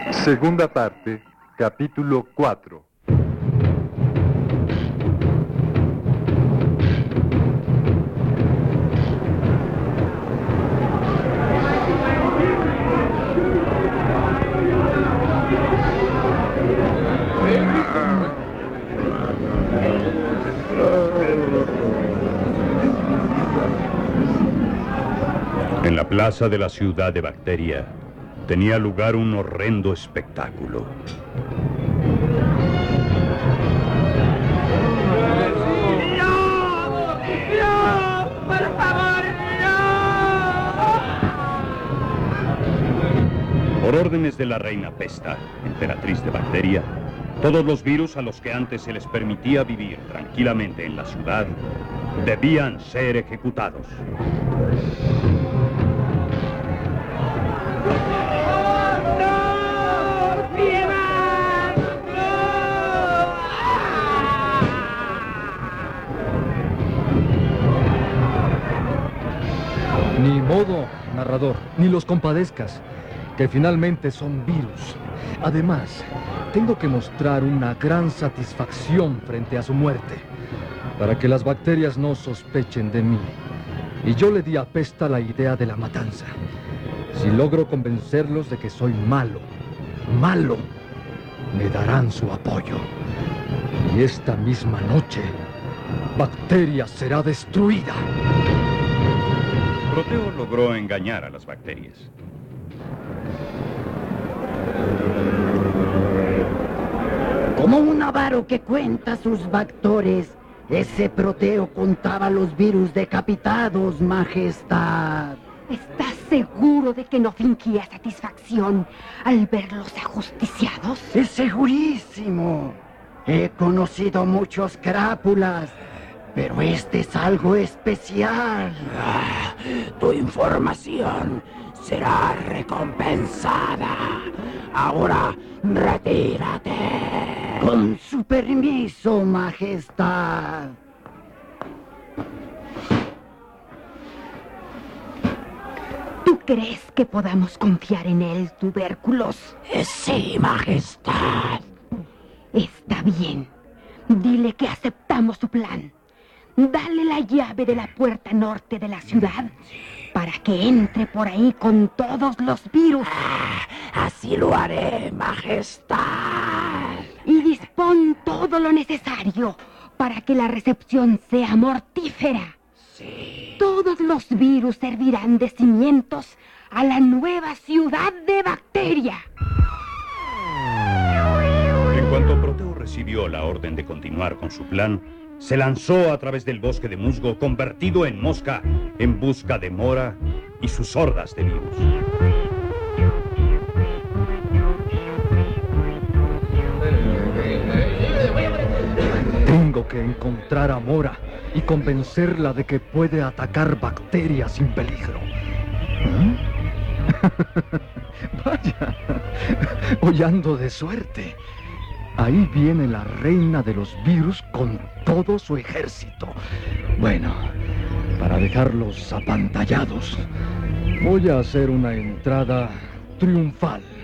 Segunda parte, capítulo 4. En la plaza de la ciudad de Bacteria tenía lugar un horrendo espectáculo. ¡No! ¡No! ¡Por favor, no! Por órdenes de la reina Pesta, emperatriz de Bacteria, todos los virus a los que antes se les permitía vivir tranquilamente en la ciudad debían ser ejecutados. Ni modo, narrador, ni los compadezcas, que finalmente son virus. Además, tengo que mostrar una gran satisfacción frente a su muerte, para que las bacterias no sospechen de mí. Y yo le di a Pesta la idea de la matanza. Si logro convencerlos de que soy malo, me darán su apoyo. Y esta misma noche, Bacteria será destruida. Proteo logró engañar a las bacterias. Como un avaro que cuenta sus bactores, ese Proteo contaba los virus decapitados, Majestad. ¿Estás seguro de que no fingía satisfacción al verlos ajusticiados? Es segurísimo. He conocido muchos crápulas, pero este es algo especial. Tu información será recompensada. Ahora, retírate. Con su permiso, Majestad. ¿Tú crees que podamos confiar en él, tubérculos? Sí, Majestad. Está bien. Dile que aceptamos su plan. Dale la llave de la puerta norte de la ciudad para que entre por ahí con todos los virus. Así lo haré, Majestad. Y dispón todo lo necesario para que la recepción sea mortífera. Sí. Todos los virus servirán de cimientos a la nueva ciudad de Bacteria. En cuanto Proteo recibió la orden de continuar con su plan, se lanzó a través del bosque de musgo convertido en mosca en busca de Mora y sus hordas de virus. Tengo que encontrar a Mora y convencerla de que puede atacar Bacteria sin peligro. Vaya, hoy ando de suerte. Ahí viene la reina de los virus con todo su ejército. Bueno, para dejarlos apantallados, voy a hacer una entrada triunfal.